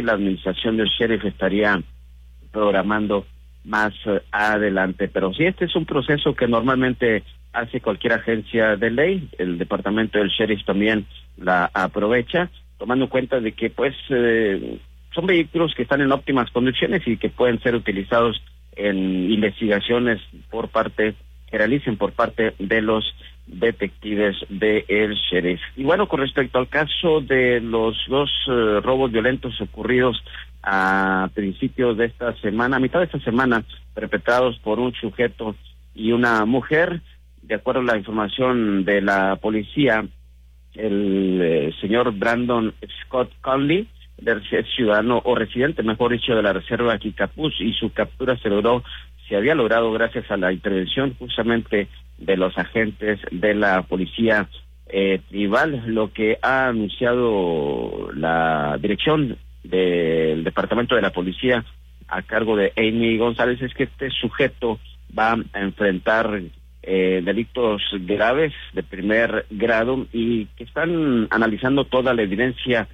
la administración del sheriff estaría programando más adelante. Pero sí, este es un proceso que normalmente hace cualquier agencia de ley. El departamento del sheriff también la aprovecha, tomando en cuenta de que pues son vehículos que están en óptimas condiciones y que pueden ser utilizados en investigaciones que realicen por parte de los detectives del sheriff. Y bueno, con respecto al caso de los dos robos violentos ocurridos a principios de esta semana, a mitad de esta semana, perpetrados por un sujeto y una mujer, de acuerdo a la información de la policía, el señor Brandon Scott Conley, ciudadano o residente, mejor dicho, de la reserva Kikapus, y su captura se había logrado gracias a la intervención justamente de los agentes de la policía tribal. Lo que ha anunciado la dirección del departamento de la policía a cargo de Amy González es que este sujeto va a enfrentar delitos graves de primer grado y que están analizando toda la evidencia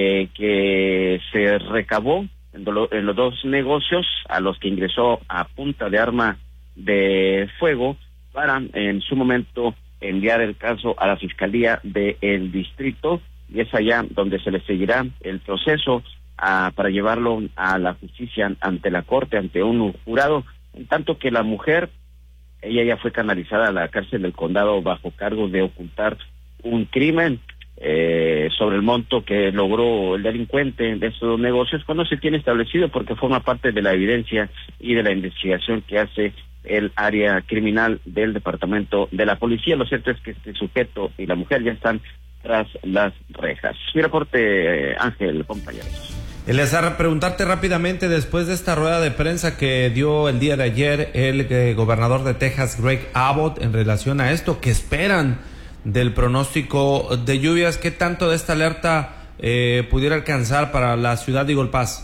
que se recabó en los dos negocios a los que ingresó a punta de arma de fuego para en su momento enviar el caso a la Fiscalía del Distrito, y es allá donde se le seguirá el proceso para llevarlo a la justicia ante la corte, ante un jurado, en tanto que la mujer, ella ya fue canalizada a la cárcel del condado bajo cargo de ocultar un crimen sobre el monto que logró el delincuente de estos negocios, cuando se tiene establecido, porque forma parte de la evidencia y de la investigación que hace el área criminal del departamento de la policía. Lo cierto es que este sujeto y la mujer ya están tras las rejas. Mi reporte, Ángel, compañeros. Eleazar, preguntarte rápidamente, después de esta rueda de prensa que dio el día de ayer el gobernador de Texas, Greg Abbott, en relación a esto, ¿qué esperan del pronóstico de lluvias? ¿Qué tanto de esta alerta pudiera alcanzar para la ciudad de Eagle Pass?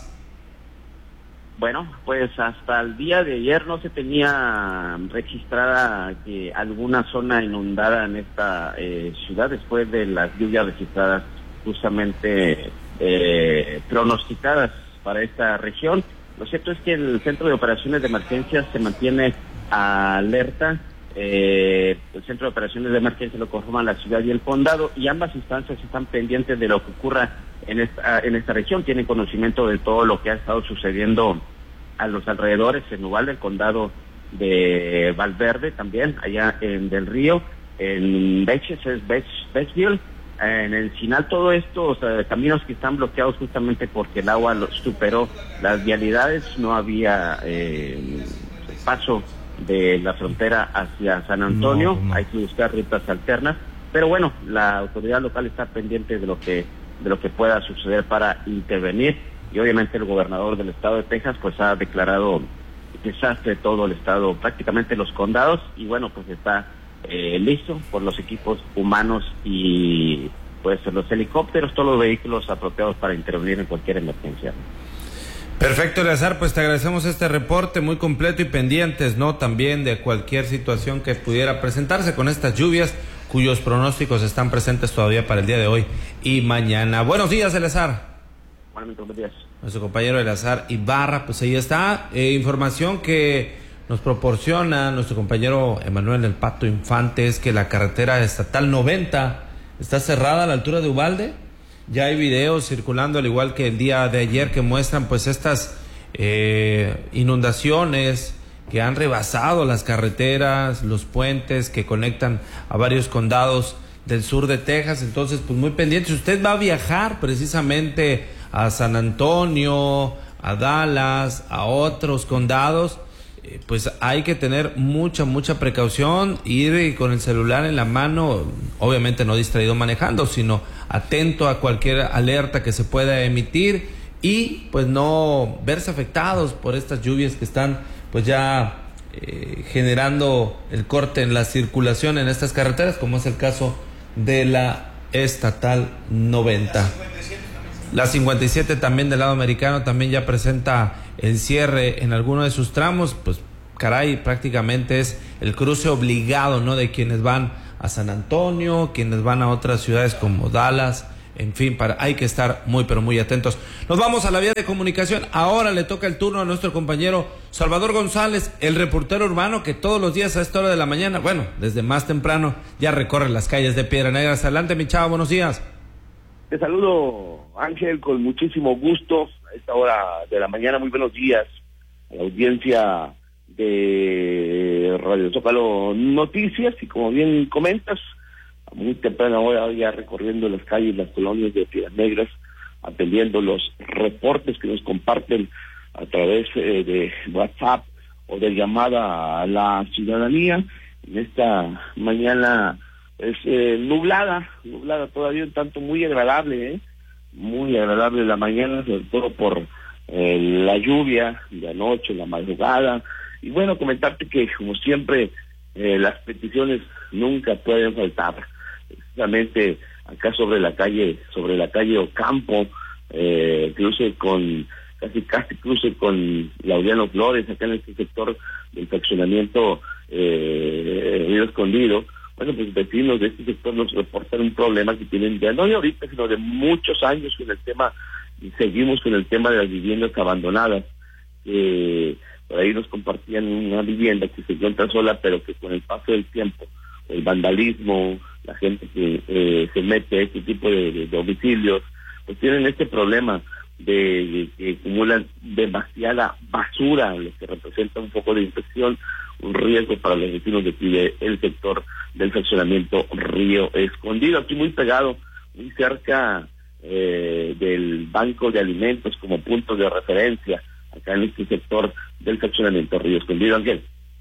Bueno, pues hasta el día de ayer no se tenía registrada alguna zona inundada en esta ciudad después de las lluvias registradas justamente pronosticadas para esta región. Lo cierto es que el Centro de Operaciones de Emergencia se mantiene alerta. El Centro de Operaciones de Emergencia lo conforman la ciudad y el condado, y ambas instancias están pendientes de lo que ocurra en esta región. Tienen conocimiento de todo lo que ha estado sucediendo a los alrededores, en Uvalde, el condado de Valverde, también allá en Del Río, en Batesville, en Encinal, todo esto, o sea, caminos que están bloqueados justamente porque el agua superó las vialidades, no había paso de la frontera hacia San Antonio. No. Hay que buscar rutas alternas, pero bueno, la autoridad local está pendiente de lo que pueda suceder para intervenir, y obviamente el gobernador del estado de Texas pues ha declarado desastre todo el estado, prácticamente los condados, y bueno, pues está listo por los equipos humanos y pues los helicópteros, todos los vehículos apropiados para intervenir en cualquier emergencia. Perfecto, Eleazar, pues te agradecemos este reporte muy completo y pendientes, ¿no? También de cualquier situación que pudiera presentarse con estas lluvias, cuyos pronósticos están presentes todavía para el día de hoy y mañana. Buenos días, Eleazar. Buenos días. Nuestro compañero Eleazar Ibarra, pues ahí está, información que nos proporciona nuestro compañero Emanuel El Pato Infante, es que la carretera estatal 90 está cerrada a la altura de Uvalde. Ya hay videos circulando, al igual que el día de ayer, que muestran pues estas inundaciones que han rebasado las carreteras, los puentes que conectan a varios condados del sur de Texas. Entonces, pues muy pendiente. Si usted va a viajar precisamente a San Antonio, a Dallas, a otros condados, pues hay que tener mucha precaución, ir con el celular en la mano, obviamente no distraído manejando, sino atento a cualquier alerta que se pueda emitir, y pues no verse afectados por estas lluvias que están pues ya generando el corte en la circulación en estas carreteras, como es el caso de la estatal 90. La 57 también del lado americano también ya presenta el cierre en alguno de sus tramos. Pues caray, prácticamente es el cruce obligado, ¿no?, de quienes van a San Antonio, quienes van a otras ciudades como Dallas, En fin, hay que estar muy, pero muy atentos. Nos vamos a la vía de comunicación. Ahora le toca el turno a nuestro compañero Salvador González, el reportero urbano que todos los días a esta hora de la mañana, bueno, desde más temprano, ya recorre las calles de Piedras Negras. Adelante, mi chavo, buenos días. Te saludo, Ángel, con muchísimo gusto a esta hora de la mañana. Muy buenos días a la audiencia de Radio Zócalo Noticias. Y como bien comentas, a muy temprana hora ya recorriendo las calles, las colonias de Piedras Negras, atendiendo los reportes que nos comparten a través de WhatsApp o de llamada a la ciudadanía. En esta mañana es nublada todavía, un tanto muy agradable la mañana, sobre todo por la lluvia de anoche, la madrugada. Y bueno, comentarte que como siempre las peticiones nunca pueden faltar. Precisamente acá sobre la calle Ocampo, cruce con Laureano Flores, acá en este sector del fraccionamiento Río Escondido. Bueno, pues vecinos de este sector nos reportan un problema que tienen ya no de ahorita, sino de muchos años con el tema, y seguimos con el tema de las viviendas abandonadas. Por ahí nos compartían una vivienda que se encuentra sola, pero que con el paso del tiempo, el vandalismo, la gente que se mete a este tipo de domicilios, pues tienen este problema de que acumulan demasiada basura, lo que representa un poco de infección, un riesgo para los vecinos de el sector del fraccionamiento Río Escondido, aquí muy pegado, muy cerca del banco de alimentos como punto de referencia, acá en este sector del fraccionamiento Río Escondido. Ángel.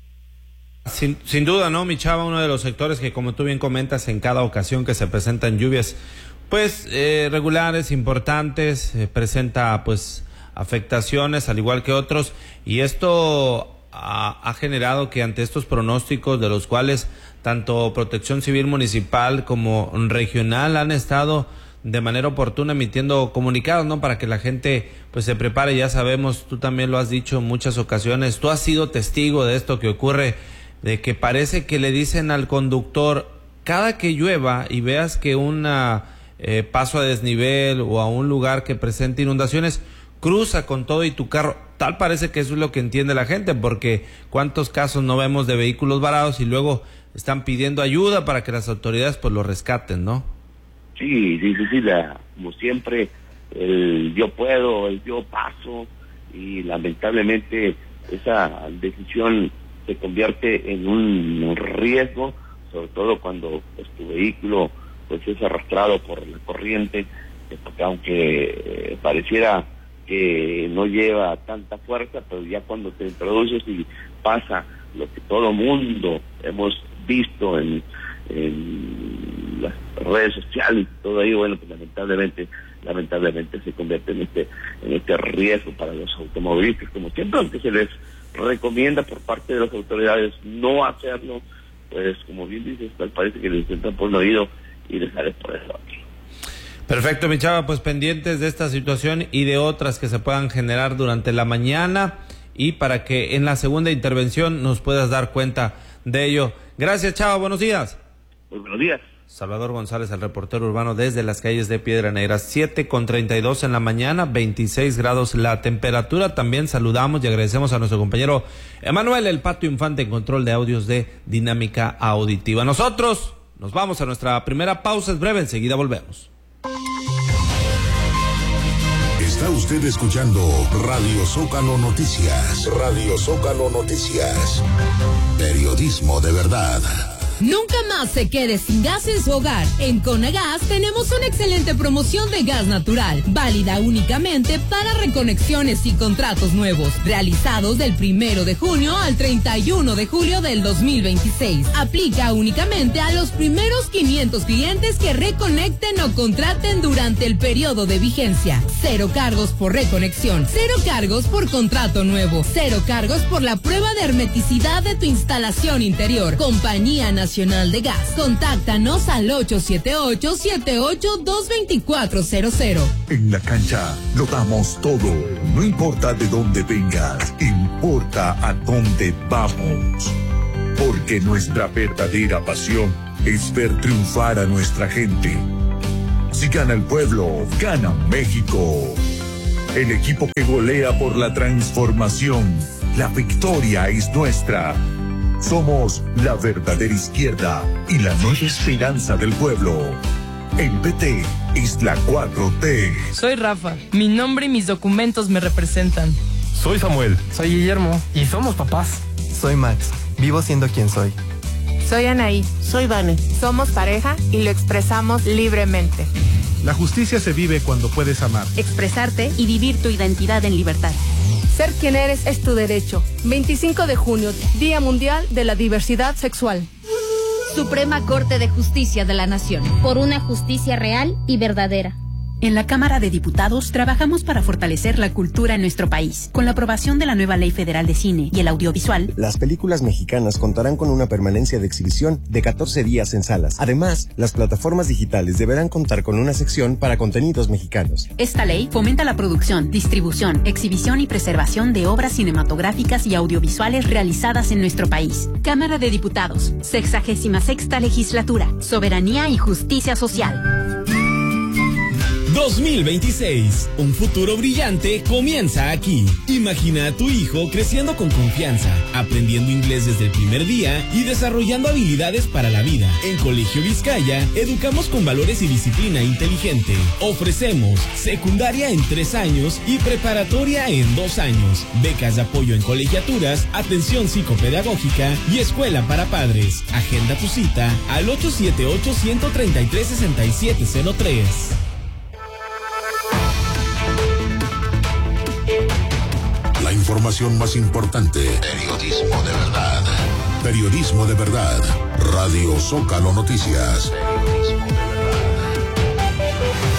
Sin duda, ¿no, mi chava? Uno de los sectores que, como tú bien comentas, en cada ocasión que se presentan lluvias, pues regulares, importantes, presenta pues afectaciones al igual que otros, y esto ha generado que ante estos pronósticos, de los cuales tanto Protección Civil Municipal como regional han estado de manera oportuna emitiendo comunicados, ¿no? Para que la gente pues se prepare. Ya sabemos, tú también lo has dicho en muchas ocasiones, tú has sido testigo de esto que ocurre, de que parece que le dicen al conductor, cada que llueva y veas que un paso a desnivel o a un lugar que presente inundaciones, cruza con todo y tu carro. Tal parece que eso es lo que entiende la gente, porque cuántos casos no vemos de vehículos varados y luego están pidiendo ayuda para que las autoridades pues lo rescaten, ¿no? Sí, como siempre, el yo puedo, el yo paso, y lamentablemente esa decisión se convierte en un riesgo, sobre todo cuando pues, tu vehículo pues es arrastrado por la corriente, porque aunque pareciera que no lleva tanta fuerza, pero ya cuando te introduces y pasa lo que todo mundo hemos visto en las redes sociales y todo ahí, bueno, pues lamentablemente se convierte en este riesgo para los automovilistas, como siempre, aunque se les recomienda por parte de las autoridades no hacerlo, pues como bien dices, tal parece que les entran por el oído y les sale por eso aquí. Perfecto, mi chava, pues pendientes de esta situación y de otras que se puedan generar durante la mañana, y para que en la segunda intervención nos puedas dar cuenta de ello. Gracias, chava, buenos días. Muy buenos días. Salvador González, el reportero urbano desde las calles de Piedras Negras. 7:32 en la mañana, 26 grados la temperatura. También saludamos y agradecemos a nuestro compañero Emanuel El Pato Infante en control de audios de Dinámica Auditiva. Nosotros nos vamos a nuestra primera pausa, es breve, enseguida volvemos. Está usted escuchando Radio Zócalo Noticias. Radio Zócalo Noticias. Periodismo de verdad. Nunca más se quede sin gas en su hogar. En Conagas tenemos una excelente promoción de gas natural, válida únicamente para reconexiones y contratos nuevos, realizados del 1 de junio al 31 de julio del 2026. Aplica únicamente a los primeros 500 clientes que reconecten o contraten durante el periodo de vigencia. 0 cargos por reconexión, 0 cargos por contrato nuevo, 0 cargos por la prueba de hermeticidad de tu instalación interior. Compañía Nacional de Gas. Contáctanos al 878-78-22400. En la cancha lo damos todo. No importa de dónde vengas, importa a dónde vamos. Porque nuestra verdadera pasión es ver triunfar a nuestra gente. Si gana el pueblo, gana México. El equipo que golea por la transformación. La victoria es nuestra. Somos la verdadera izquierda y la nueva esperanza del pueblo. El PT es la 4T. Soy Rafa. Mi nombre y mis documentos me representan. Soy Samuel. Soy Guillermo. Y somos papás. Soy Max. Vivo siendo quien soy. Soy Anaí. Soy Vane. Somos pareja y lo expresamos libremente. La justicia se vive cuando puedes amar, expresarte y vivir tu identidad en libertad. Ser quien eres es tu derecho. 25 de junio, Día Mundial de la Diversidad Sexual. Suprema Corte de Justicia de la Nación. Por una justicia real y verdadera. En la Cámara de Diputados trabajamos para fortalecer la cultura en nuestro país. Con la aprobación de la nueva Ley Federal de Cine y el Audiovisual, las películas mexicanas contarán con una permanencia de exhibición de 14 días en salas. Además, las plataformas digitales deberán contar con una sección para contenidos mexicanos. Esta ley fomenta la producción, distribución, exhibición y preservación de obras cinematográficas y audiovisuales realizadas en nuestro país. Cámara de Diputados, 66ª Legislatura, Soberanía y Justicia Social. 2026. Un futuro brillante comienza aquí. Imagina a tu hijo creciendo con confianza, aprendiendo inglés desde el primer día y desarrollando habilidades para la vida. En Colegio Vizcaya, educamos con valores y disciplina inteligente. Ofrecemos secundaria en 3 años y preparatoria en 2 años. Becas de apoyo en colegiaturas, atención psicopedagógica y escuela para padres. Agenda tu cita al 878-133-6703. La información más importante. Periodismo de verdad. Periodismo de verdad. Radio Zócalo Noticias. Periodismo de verdad.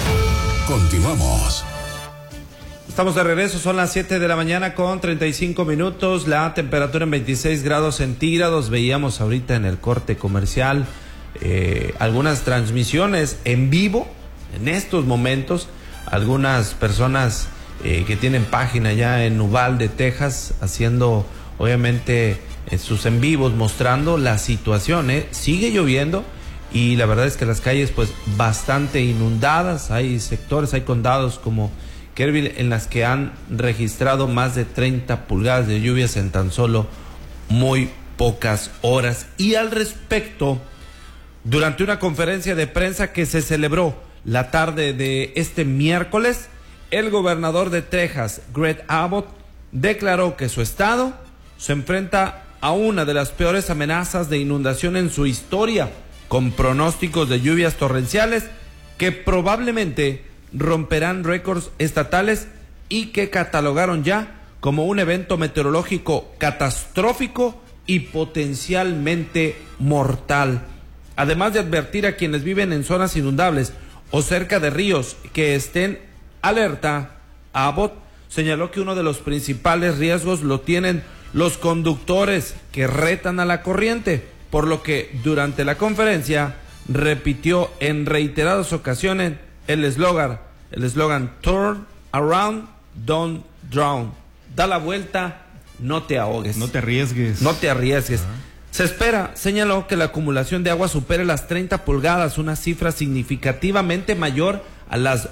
Continuamos. Estamos de regreso, son las 7 de la mañana con 35 minutos, la temperatura en 26 grados centígrados. Veíamos ahorita en el corte comercial algunas transmisiones en vivo en estos momentos. Algunas personas que tienen página ya en Uvalde, Texas, haciendo obviamente sus en vivos, mostrando la situación. Sigue lloviendo y la verdad es que las calles pues bastante inundadas. Hay sectores, hay condados como Kerrville en las que han registrado más de 30 pulgadas de lluvias en tan solo muy pocas horas. Y al respecto, durante una conferencia de prensa que se celebró la tarde de este miércoles, el gobernador de Texas, Greg Abbott, declaró que su estado se enfrenta a una de las peores amenazas de inundación en su historia, con pronósticos de lluvias torrenciales que probablemente romperán récords estatales y que catalogaron ya como un evento meteorológico catastrófico y potencialmente mortal. Además de advertir a quienes viven en zonas inundables o cerca de ríos que estén alerta, Abbott señaló que uno de los principales riesgos lo tienen los conductores que retan a la corriente, por lo que durante la conferencia repitió en reiteradas ocasiones el eslogan Turn Around, Don't Drown. Da la vuelta, no te ahogues. No te arriesgues. No te arriesgues. Se espera, señaló, que la acumulación de agua supere las 30 pulgadas, una cifra significativamente mayor a las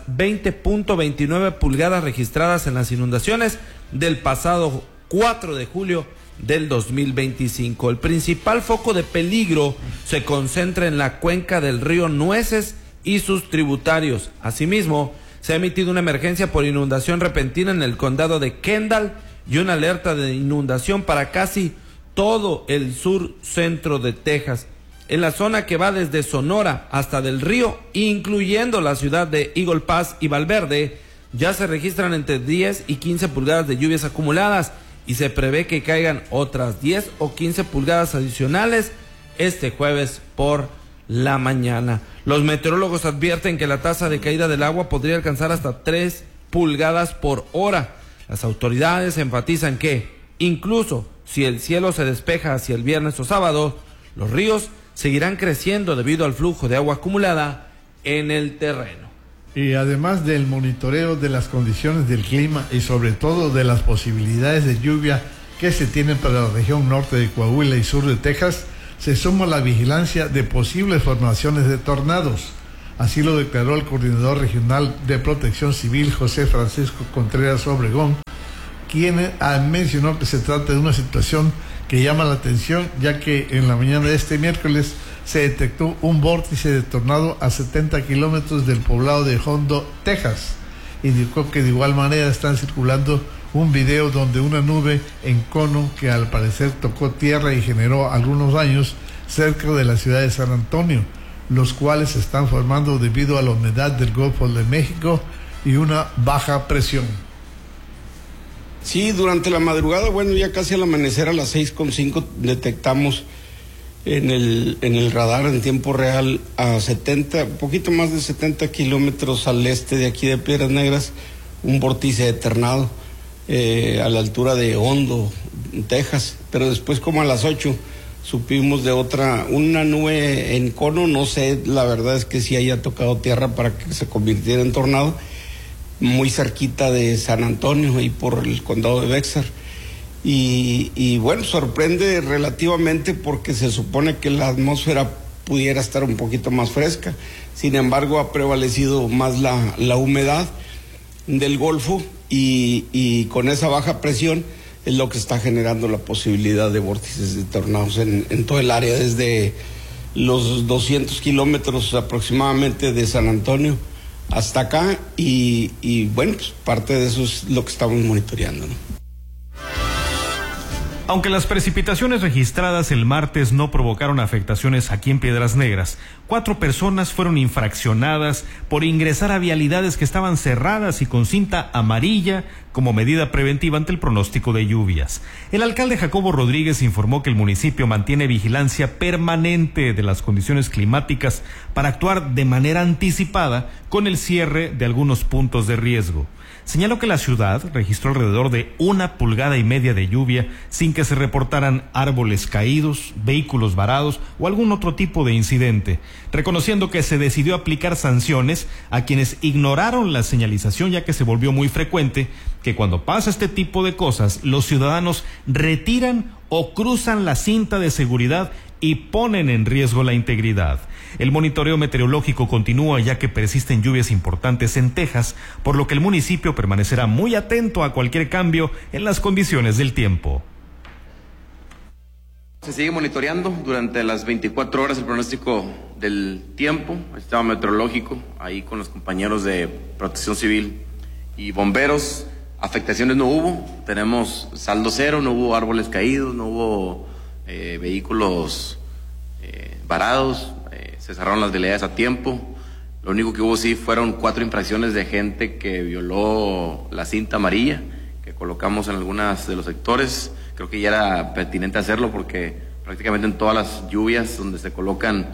20.29 pulgadas registradas en las inundaciones del pasado 4 de julio del 2025. El principal foco de peligro se concentra en la cuenca del río Nueces y sus tributarios. Asimismo, se ha emitido una emergencia por inundación repentina en el condado de Kendall y una alerta de inundación para casi todo el sur centro de Texas. En la zona que va desde Sonora hasta Del Río, incluyendo la ciudad de Eagle Pass y Valverde, ya se registran entre 10 y 15 pulgadas de lluvias acumuladas y se prevé que caigan otras 10 o 15 pulgadas adicionales este jueves por la mañana. Los meteorólogos advierten que la tasa de caída del agua podría alcanzar hasta 3 pulgadas por hora. Las autoridades enfatizan que, incluso si el cielo se despeja hacia el viernes o sábado, los ríos seguirán creciendo debido al flujo de agua acumulada en el terreno. Y además del monitoreo de las condiciones del clima y sobre todo de las posibilidades de lluvia que se tienen para la región norte de Coahuila y sur de Texas, se suma la vigilancia de posibles formaciones de tornados. Así lo declaró el coordinador regional de Protección Civil, José Francisco Contreras Obregón, quien mencionó que se trata de una situación que llama la atención, ya que en la mañana de este miércoles se detectó un vórtice de tornado a 70 kilómetros del poblado de Hondo, Texas. Indicó que de igual manera están circulando un video donde una nube en cono que al parecer tocó tierra y generó algunos daños cerca de la ciudad de San Antonio, los cuales se están formando debido a la humedad del Golfo de México y una baja presión. Sí, durante la madrugada, bueno, ya casi al amanecer a las 6:05 detectamos en el radar en tiempo real a 70, poquito más de 70 kilómetros al este de aquí de Piedras Negras, un vórtice de tornado a la altura de Hondo, Texas, pero después como a las 8 supimos de una nube en cono, no sé, la verdad es que sí haya tocado tierra para que se convirtiera en tornado, muy cerquita de San Antonio y por el condado de Bexar. Y bueno, sorprende relativamente porque se supone que la atmósfera pudiera estar un poquito más fresca. Sin embargo, ha prevalecido más la humedad del Golfo y con esa baja presión es lo que está generando la posibilidad de vórtices de tornados en todo el área, desde los 200 kilómetros aproximadamente de San Antonio hasta acá y bueno, pues parte de eso es lo que estamos monitoreando, ¿no? Aunque las precipitaciones registradas el martes no provocaron afectaciones aquí en Piedras Negras, 4 personas fueron infraccionadas por ingresar a vialidades que estaban cerradas y con cinta amarilla como medida preventiva ante el pronóstico de lluvias. El alcalde Jacobo Rodríguez informó que el municipio mantiene vigilancia permanente de las condiciones climáticas para actuar de manera anticipada con el cierre de algunos puntos de riesgo. Señaló que la ciudad registró alrededor de 1,5 pulgadas de lluvia sin que se reportaran árboles caídos, vehículos varados o algún otro tipo de incidente, reconociendo que se decidió aplicar sanciones a quienes ignoraron la señalización, ya que se volvió muy frecuente que cuando pasa este tipo de cosas, los ciudadanos retiran o cruzan la cinta de seguridad y ponen en riesgo la integridad. El monitoreo meteorológico continúa ya que persisten lluvias importantes en Texas, por lo que el municipio permanecerá muy atento a cualquier cambio en las condiciones del tiempo. Se sigue monitoreando durante las 24 horas el pronóstico del tiempo, el sistema meteorológico, ahí con los compañeros de Protección Civil y bomberos. Afectaciones no hubo, tenemos saldo cero, no hubo árboles caídos, no hubo vehículos varados, se cerraron las vialidades a tiempo. Lo único que hubo sí fueron 4 infracciones de gente que violó la cinta amarilla que colocamos en algunos de los sectores. Creo que ya era pertinente hacerlo porque prácticamente en todas las lluvias donde se colocan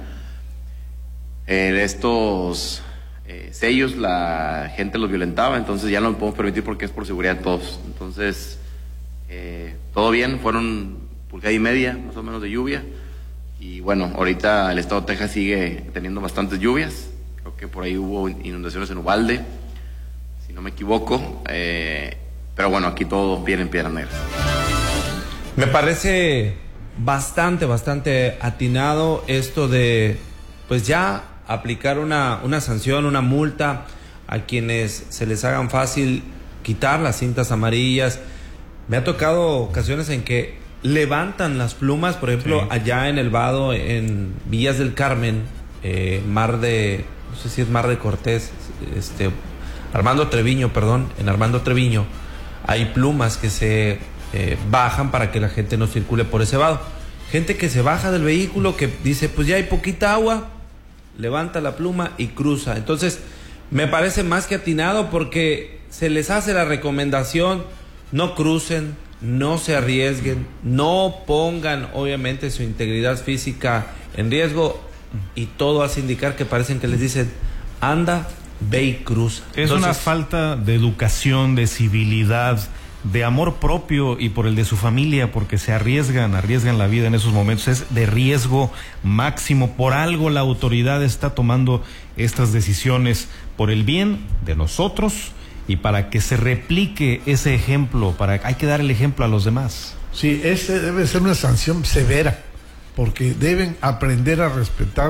estos sellos la gente los violentaba, entonces ya no lo podemos permitir porque es por seguridad de todos. Entonces todo bien, fueron 1,5 pulgadas más o menos de lluvia. Y bueno, ahorita el estado de Texas sigue teniendo bastantes lluvias. Creo que por ahí hubo inundaciones en Uvalde, si no me equivoco. Pero bueno, aquí todo bien en Piedras Negras. Me parece bastante atinado esto de, pues ya aplicar una sanción, una multa a quienes se les hagan fácil quitar las cintas amarillas. Me ha tocado ocasiones en que levantan las plumas, por ejemplo, sí, allá en el Vado, en Villas del Carmen, no sé si es Mar de Cortés, en Armando Treviño, hay plumas que se bajan para que la gente no circule por ese vado. Gente que se baja del vehículo, que dice, pues ya hay poquita agua, levanta la pluma y cruza. Entonces, me parece más que atinado porque se les hace la recomendación, no crucen, no se arriesguen, no pongan obviamente su integridad física en riesgo, y todo hace indicar que parecen que les dicen, anda, ve y cruza. Es una falta de educación, de civilidad, de amor propio y por el de su familia, porque se arriesgan la vida en esos momentos. Es de riesgo máximo. Por algo la autoridad está tomando estas decisiones por el bien de nosotros y para que se replique ese ejemplo, hay que dar el ejemplo a los demás. Sí, ese debe ser una sanción severa, porque deben aprender a respetar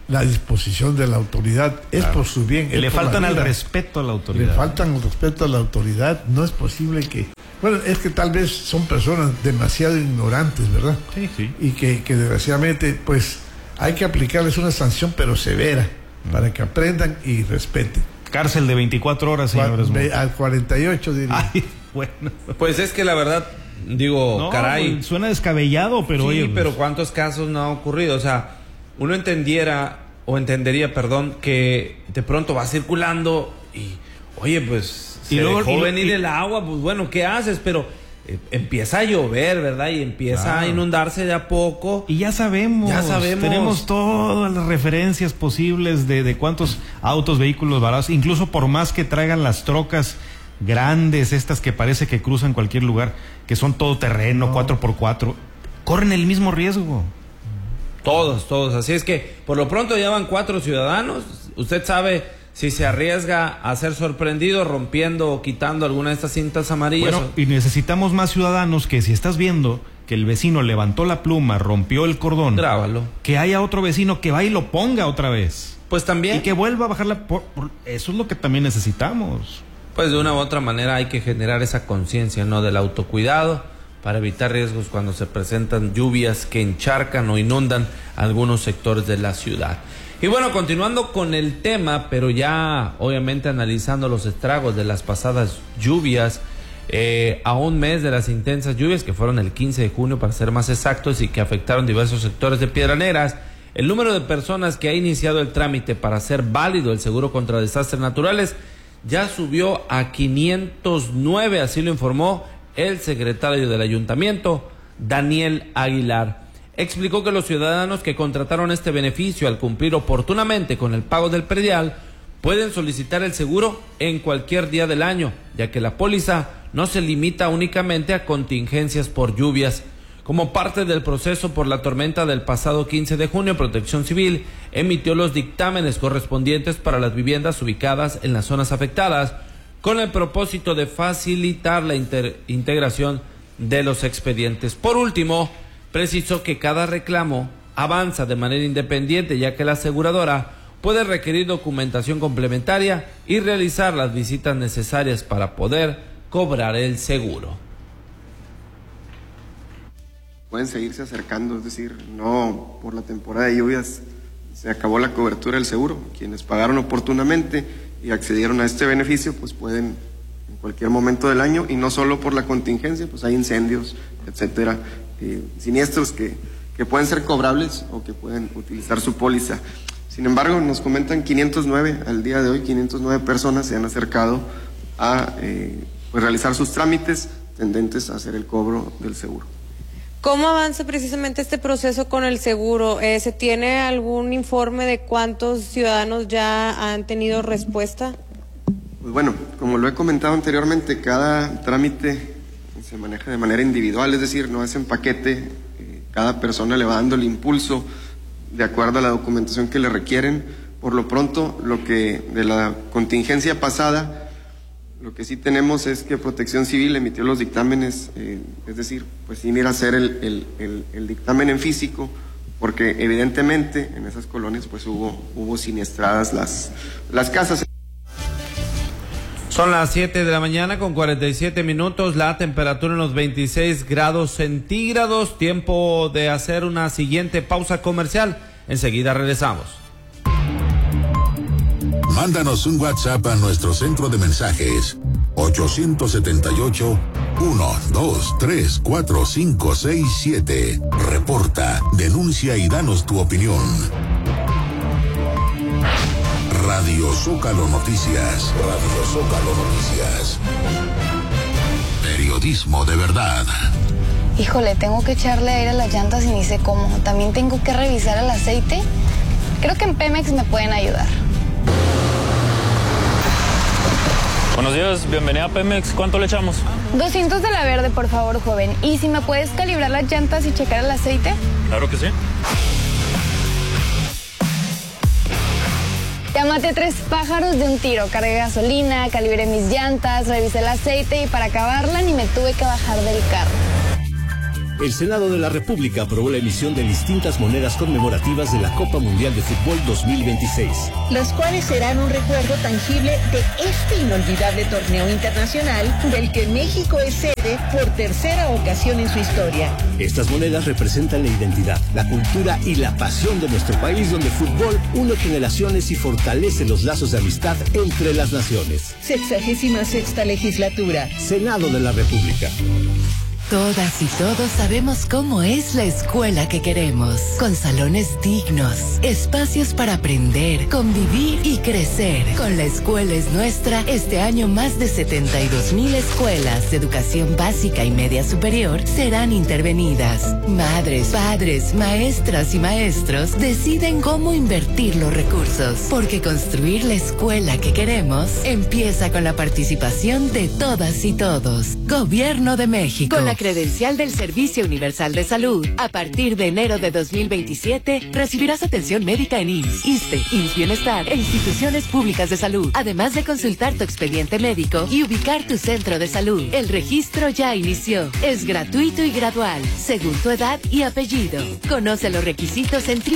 la disposición de la autoridad, es por su bien. Le faltan al respeto a la autoridad. Le faltan el respeto a la autoridad. No es posible que... Bueno, es que tal vez son personas demasiado ignorantes, ¿verdad? Sí, sí. Y que desgraciadamente, pues, hay que aplicarles una sanción, pero severa, para que aprendan y respeten. Cárcel de 24 horas, señores. Al 48, diría. Ay, bueno. Pues es que la verdad, digo, no, caray. Suena descabellado, pero sí, oye. Pero ¿cuántos casos no ha ocurrido? O sea, uno entendería, que de pronto va circulando y, oye, pues, se dejó venir el agua, pues bueno, ¿qué haces? Pero empieza a llover, ¿verdad? Y empieza a inundarse de a poco. Y ya sabemos. Tenemos todas las referencias posibles de cuántos autos, vehículos varados, incluso por más que traigan las trocas grandes, estas que parece que cruzan cualquier lugar, que son todoterreno, 4x4, corren el mismo riesgo. Todos. Así es que, por lo pronto ya van 4 ciudadanos. Usted sabe si se arriesga a ser sorprendido rompiendo o quitando alguna de estas cintas amarillas. Bueno, y necesitamos más ciudadanos que, si estás viendo que el vecino levantó la pluma, rompió el cordón, grábalo. Que haya otro vecino que va y lo ponga otra vez. Pues también. Y que vuelva a bajarla. Eso es lo que también necesitamos. Pues de una u otra manera hay que generar esa conciencia, ¿no? Del autocuidado, para evitar riesgos cuando se presentan lluvias que encharcan o inundan algunos sectores de la ciudad. Y bueno, continuando con el tema, pero ya obviamente analizando los estragos de las pasadas lluvias, a un mes de las intensas lluvias, que fueron el 15 de junio para ser más exactos, y que afectaron diversos sectores de Piedras Negras, el número de personas que ha iniciado el trámite para hacer válido el seguro contra desastres naturales ya subió a 509, así lo informó el secretario del ayuntamiento, Daniel Aguilar. Explicó que los ciudadanos que contrataron este beneficio al cumplir oportunamente con el pago del predial pueden solicitar el seguro en cualquier día del año, ya que la póliza no se limita únicamente a contingencias por lluvias. Como parte del proceso por la tormenta del pasado 15 de junio, Protección Civil emitió los dictámenes correspondientes para las viviendas ubicadas en las zonas afectadas, con el propósito de facilitar la integración de los expedientes. Por último, precisó que cada reclamo avanza de manera independiente, ya que la aseguradora puede requerir documentación complementaria y realizar las visitas necesarias para poder cobrar el seguro. Pueden seguirse acercando, es decir, no por la temporada de lluvias se acabó la cobertura del seguro. Quienes pagaron oportunamente y accedieron a este beneficio, pues pueden en cualquier momento del año, y no solo por la contingencia, pues hay incendios, etcétera, siniestros que pueden ser cobrables o que pueden utilizar su póliza. Sin embargo, nos comentan 509, al día de hoy 509 personas se han acercado a pues realizar sus trámites tendentes a hacer el cobro del seguro. ¿Cómo avanza precisamente este proceso con el seguro? ¿Se tiene algún informe de cuántos ciudadanos ya han tenido respuesta? Pues bueno, como lo he comentado anteriormente, cada trámite se maneja de manera individual, es decir, no es en paquete, cada persona le va dando el impulso de acuerdo a la documentación que le requieren. Por lo pronto, lo que de la contingencia pasada, lo que sí tenemos es que Protección Civil emitió los dictámenes, es decir, pues sin ir a hacer el dictamen en físico, porque evidentemente en esas colonias pues hubo siniestradas las casas. Son las 7 de la mañana con 47 minutos, la temperatura en los 26 grados centígrados, tiempo de hacer una siguiente pausa comercial, enseguida regresamos. Mándanos un WhatsApp a nuestro centro de mensajes 878-123-4567. Reporta, denuncia y danos tu opinión. Radio Zócalo Noticias. Radio Zócalo Noticias. Periodismo de verdad. Híjole, tengo que echarle aire a las llantas y ni sé cómo. También tengo que revisar el aceite. Creo que en Pemex me pueden ayudar. Buenos días, bienvenida a Pemex. ¿Cuánto le echamos? 200 de la verde, por favor, joven. ¿Y si me puedes calibrar las llantas y checar el aceite? Claro que sí. Ya maté 3 pájaros de un tiro. Cargué gasolina, calibré mis llantas, revisé el aceite y para acabarla ni me tuve que bajar del carro. El Senado de la República aprobó la emisión de distintas monedas conmemorativas de la Copa Mundial de Fútbol 2026. Las cuales serán un recuerdo tangible de este inolvidable torneo internacional del que México es sede por tercera ocasión en su historia. Estas monedas representan la identidad, la cultura y la pasión de nuestro país, donde el fútbol une generaciones y fortalece los lazos de amistad entre las naciones. 66ª legislatura. Senado de la República. Todas y todos sabemos cómo es la escuela que queremos, con salones dignos, espacios para aprender, convivir y crecer. Con La Escuela es Nuestra, este año más de 72,000 escuelas de educación básica y media superior serán intervenidas. Madres, padres, maestras y maestros deciden cómo invertir los recursos, porque construir la escuela que queremos empieza con la participación de todas y todos. Gobierno de México. Con la credencial del Servicio Universal de Salud, a partir de enero de 2027, recibirás atención médica en IMSS, ISSSTE, IMSS Bienestar e instituciones públicas de salud, además de consultar tu expediente médico y ubicar tu centro de salud. El registro ya inició. Es gratuito y gradual, según tu edad y apellido. Conoce los requisitos en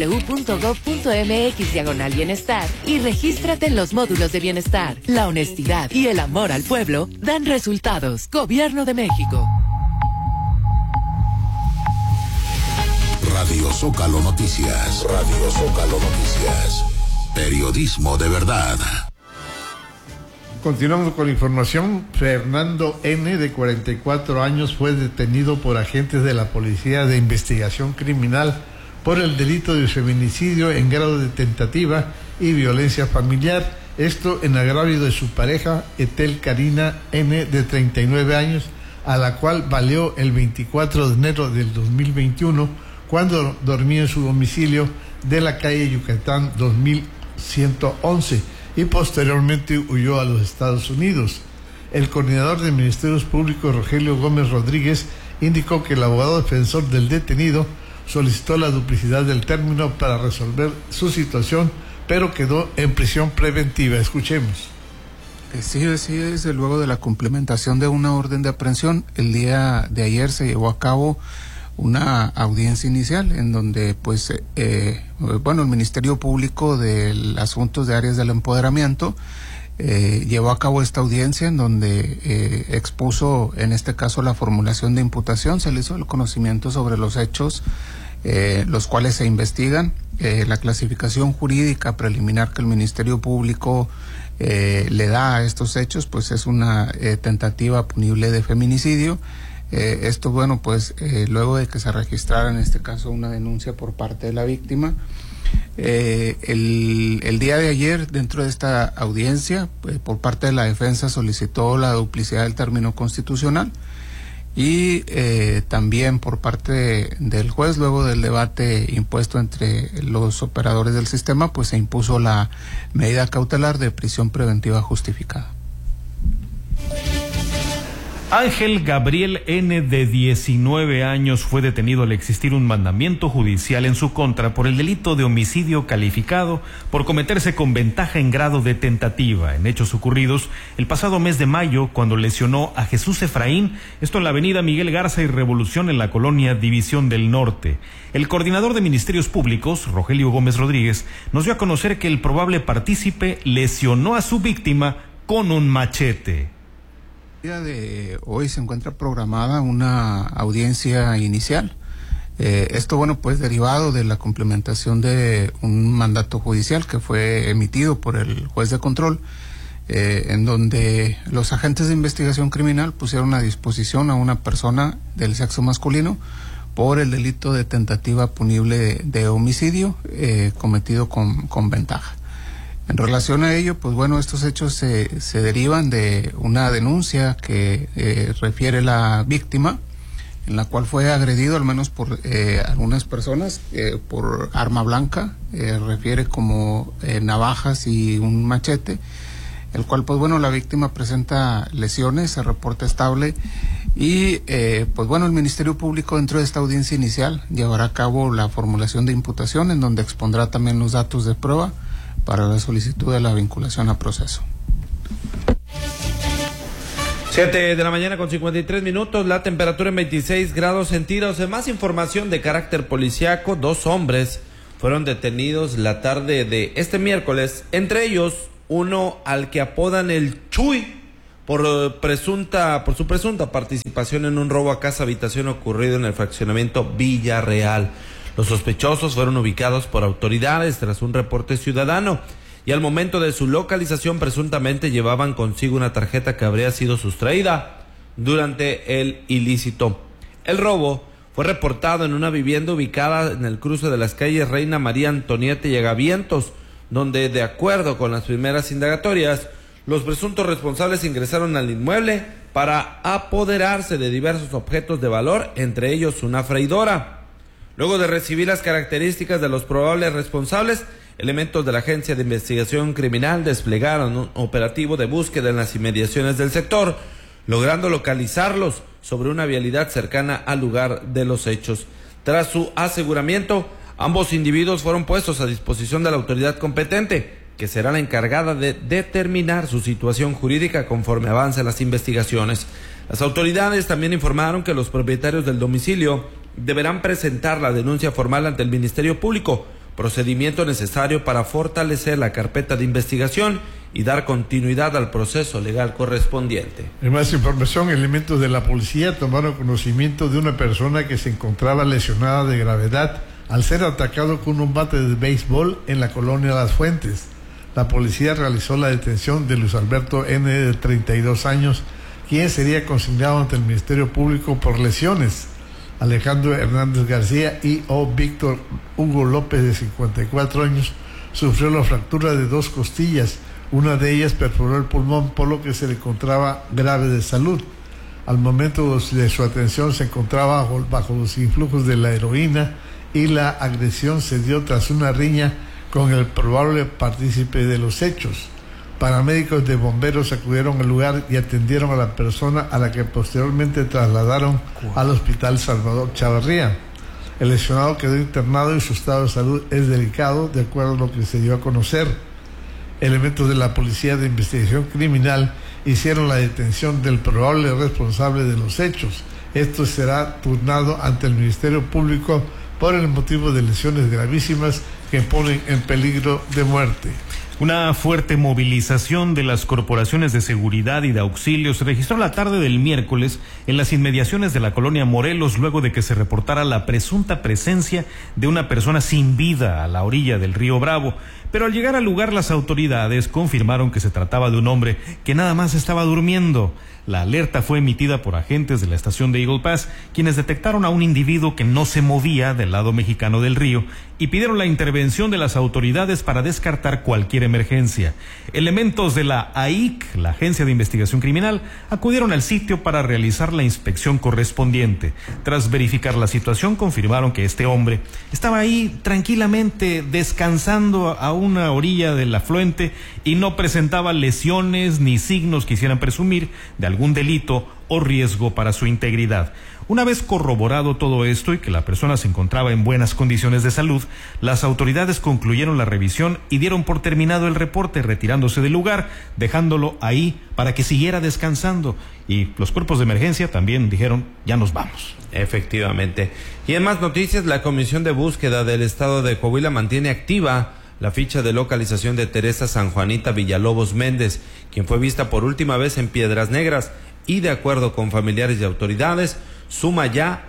www.gov.mx/bienestar y regístrate en los módulos de bienestar. La honestidad y el amor al pueblo dan resultados. Gobierno de México. Radio Zócalo Noticias. Radio Zócalo Noticias. Periodismo de verdad. Continuamos con la información. Fernando N., de 44 años, fue detenido por agentes de la Policía de Investigación Criminal por el delito de feminicidio en grado de tentativa y violencia familiar. Esto en agravio de su pareja, Etel Karina N., de 39 años, a la cual baleó el 24 de enero del 2021 cuando dormía en su domicilio de la calle Yucatán 2111 y posteriormente huyó a los Estados Unidos. El coordinador de Ministerios Públicos, Rogelio Gómez Rodríguez, indicó que el abogado defensor del detenido solicitó la duplicidad del término para resolver su situación, pero quedó en prisión preventiva. Escuchemos. Sí, desde luego de la cumplimentación de una orden de aprehensión, el día de ayer se llevó a cabo una audiencia inicial en donde el Ministerio Público de Asuntos de Áreas del Empoderamiento llevó a cabo esta audiencia en donde expuso en este caso la formulación de imputación, se le hizo el conocimiento sobre los hechos los cuales se investigan, la clasificación jurídica preliminar que el Ministerio Público le da a estos hechos, pues es una tentativa punible de feminicidio. Esto, luego de que se registrara en este caso una denuncia por parte de la víctima. El día de ayer, dentro de esta audiencia, por parte de la defensa solicitó la duplicidad del término constitucional y también por parte del juez, luego del debate impuesto entre los operadores del sistema, pues se impuso la medida cautelar de prisión preventiva justificada. Ángel Gabriel N., de 19 años, fue detenido al existir un mandamiento judicial en su contra por el delito de homicidio calificado por cometerse con ventaja en grado de tentativa en hechos ocurridos el pasado mes de mayo, cuando lesionó a Jesús Efraín, esto en la avenida Miguel Garza y Revolución, en la colonia División del Norte. El coordinador de Ministerios Públicos, Rogelio Gómez Rodríguez, nos dio a conocer que el probable partícipe lesionó a su víctima con un machete. El día de hoy se encuentra programada una audiencia inicial. Esto, derivado de la complementación de un mandato judicial que fue emitido por el juez de control, en donde los agentes de investigación criminal pusieron a disposición a una persona del sexo masculino por el delito de tentativa punible de homicidio cometido con ventaja. En relación a ello, estos hechos se derivan de una denuncia que refiere la víctima, en la cual fue agredido al menos por algunas personas por arma blanca, refiere como navajas y un machete, el cual la víctima presenta lesiones, se reporta estable y el Ministerio Público, dentro de esta audiencia inicial, llevará a cabo la formulación de imputación, en donde expondrá también los datos de prueba para la solicitud de la vinculación a proceso. 7 de la mañana con 53 minutos, la temperatura en 26 grados centígrados. En más información de carácter policiaco, 2 hombres fueron detenidos la tarde de este miércoles, entre ellos uno al que apodan el Chuy por su presunta participación en un robo a casa habitación ocurrido en el fraccionamiento Villarreal. Los sospechosos fueron ubicados por autoridades tras un reporte ciudadano y al momento de su localización presuntamente llevaban consigo una tarjeta que habría sido sustraída durante el ilícito. El robo fue reportado en una vivienda ubicada en el cruce de las calles Reina María Antonieta y Agavientos, donde, de acuerdo con las primeras indagatorias, los presuntos responsables ingresaron al inmueble para apoderarse de diversos objetos de valor, entre ellos una freidora. Luego de recibir las características de los probables responsables, elementos de la Agencia de Investigación Criminal desplegaron un operativo de búsqueda en las inmediaciones del sector, logrando localizarlos sobre una vialidad cercana al lugar de los hechos. Tras su aseguramiento, ambos individuos fueron puestos a disposición de la autoridad competente, que será la encargada de determinar su situación jurídica conforme avancen las investigaciones. Las autoridades también informaron que los propietarios del domicilio deberán presentar la denuncia formal ante el Ministerio Público, procedimiento necesario para fortalecer la carpeta de investigación y dar continuidad al proceso legal correspondiente. En más información, elementos de la policía tomaron conocimiento de una persona que se encontraba lesionada de gravedad al ser atacado con un bate de béisbol en la colonia Las Fuentes. La policía realizó la detención de Luis Alberto N., de 32 años, quien sería consignado ante el Ministerio Público por lesiones. Alejandro Hernández García y Víctor Hugo López, de 54 años, sufrió la fractura de 2 costillas. Una de ellas perforó el pulmón, por lo que se le encontraba grave de salud. Al momento de su atención se encontraba bajo los influjos de la heroína y la agresión se dio tras una riña con el probable partícipe de los hechos. Paramédicos de bomberos acudieron al lugar y atendieron a la persona, a la que posteriormente trasladaron al Hospital Salvador Chavarría. El lesionado quedó internado y su estado de salud es delicado, de acuerdo a lo que se dio a conocer. Elementos de la Policía de Investigación Criminal hicieron la detención del probable responsable de los hechos. Esto será turnado ante el Ministerio Público por el motivo de lesiones gravísimas que ponen en peligro de muerte. Una fuerte movilización de las corporaciones de seguridad y de auxilio se registró la tarde del miércoles en las inmediaciones de la colonia Morelos, luego de que se reportara la presunta presencia de una persona sin vida a la orilla del río Bravo. Pero al llegar al lugar, las autoridades confirmaron que se trataba de un hombre que nada más estaba durmiendo. La alerta fue emitida por agentes de la estación de Eagle Pass, quienes detectaron a un individuo que no se movía del lado mexicano del río y pidieron la intervención de las autoridades para descartar cualquier emergencia. Elementos de la AIC, la Agencia de Investigación Criminal, acudieron al sitio para realizar la inspección correspondiente. Tras verificar la situación, confirmaron que este hombre estaba ahí tranquilamente descansando a una orilla del afluente y no presentaba lesiones ni signos que hicieran presumir de algún delito o riesgo para su integridad. Una vez corroborado todo esto y que la persona se encontraba en buenas condiciones de salud, las autoridades concluyeron la revisión y dieron por terminado el reporte, retirándose del lugar, dejándolo ahí para que siguiera descansando. Y los cuerpos de emergencia también dijeron, ya nos vamos. Efectivamente. Y en más noticias, la Comisión de Búsqueda del Estado de Coahuila mantiene activa la ficha de localización de Teresa San Juanita Villalobos Méndez, quien fue vista por última vez en Piedras Negras y, de acuerdo con familiares y autoridades, suma ya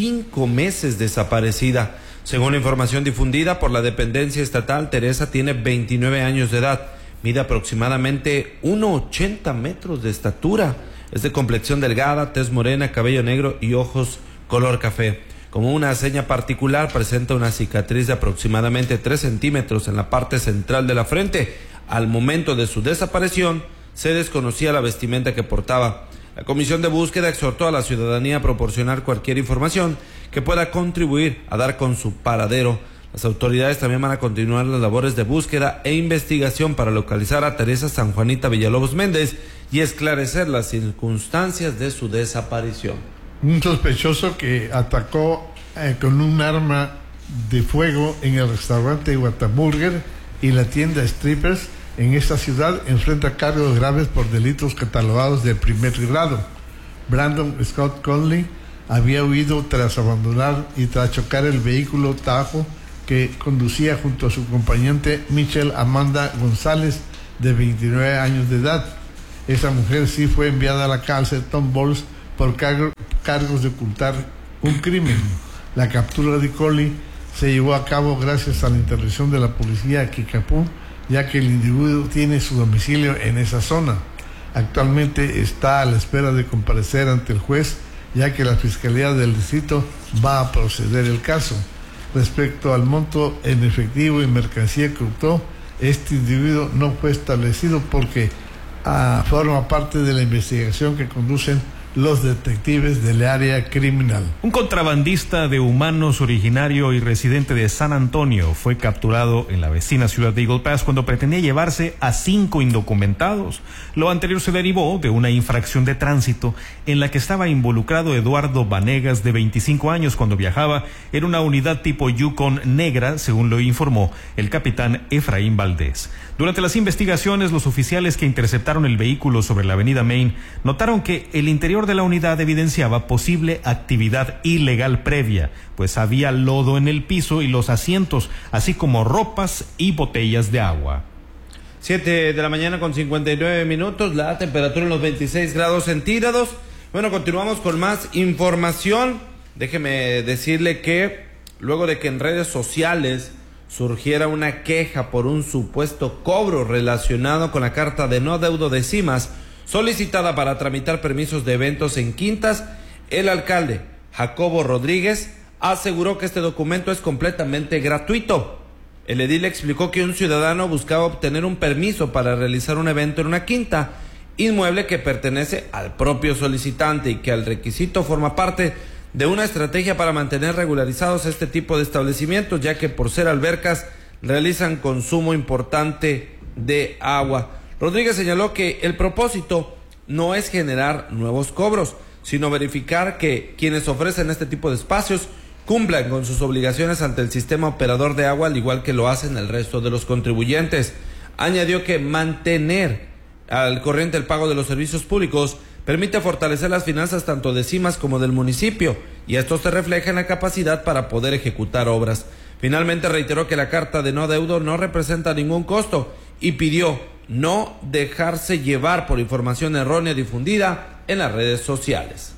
5 meses desaparecida. Según la información difundida por la dependencia estatal, Teresa tiene 29 años de edad, mide aproximadamente 1,80 metros de estatura, es de complexión delgada, tez morena, cabello negro y ojos color café. Como una seña particular, presenta una cicatriz de aproximadamente 3 centímetros en la parte central de la frente. Al momento de su desaparición, se desconocía la vestimenta que portaba. La Comisión de Búsqueda exhortó a la ciudadanía a proporcionar cualquier información que pueda contribuir a dar con su paradero. Las autoridades también van a continuar las labores de búsqueda e investigación para localizar a Teresa San Juanita Villalobos Méndez y esclarecer las circunstancias de su desaparición. Un sospechoso que atacó con un arma de fuego en el restaurante Guataburger y la tienda Strippers en esta ciudad enfrenta cargos graves por delitos catalogados de primer grado. Brandon Scott Conley había huido tras abandonar y tras chocar el vehículo Tahoe que conducía junto a su acompañante Michelle Amanda González, de 29 años de edad. Esa mujer sí fue enviada a la cárcel Tom Bowles por cargos de ocultar un crimen. La captura de Conley se llevó a cabo gracias a la intervención de la policía de Kickapoo, ya que el individuo tiene su domicilio en esa zona. Actualmente está a la espera de comparecer ante el juez, ya que la Fiscalía del Distrito va a proceder el caso. Respecto al monto en efectivo y mercancía que hurtó, este individuo no fue establecido porque forma parte de la investigación que conducen los detectives del área criminal. Un contrabandista de humanos originario y residente de San Antonio fue capturado en la vecina ciudad de Eagle Pass cuando pretendía llevarse a 5 indocumentados. Lo anterior se derivó de una infracción de tránsito en la que estaba involucrado Eduardo Vanegas, de 25 años, cuando viajaba en una unidad tipo Yukon negra, según lo informó el capitán Efraín Valdés. Durante las investigaciones, los oficiales que interceptaron el vehículo sobre la avenida Main notaron que el interior de la unidad evidenciaba posible actividad ilegal previa, pues había lodo en el piso y los asientos, así como ropas y botellas de agua. 7 de la mañana con 59 minutos, la temperatura en los 26 grados centígrados. Bueno, continuamos con más información. Déjeme decirle que luego de que en redes sociales surgiera una queja por un supuesto cobro relacionado con la carta de no adeudo de CIMAS solicitada para tramitar permisos de eventos en quintas, el alcalde Jacobo Rodríguez aseguró que este documento es completamente gratuito. El edil explicó que un ciudadano buscaba obtener un permiso para realizar un evento en una quinta, inmueble que pertenece al propio solicitante, y que el requisito forma parte de una estrategia para mantener regularizados este tipo de establecimientos, ya que por ser albercas realizan consumo importante de agua. Rodríguez señaló que el propósito no es generar nuevos cobros, sino verificar que quienes ofrecen este tipo de espacios cumplan con sus obligaciones ante el sistema operador de agua, al igual que lo hacen el resto de los contribuyentes. Añadió que mantener al corriente el pago de los servicios públicos permite fortalecer las finanzas tanto de CIMAS como del municipio, y esto se refleja en la capacidad para poder ejecutar obras. Finalmente reiteró que la carta de no adeudo no representa ningún costo y pidió no dejarse llevar por información errónea difundida en las redes sociales.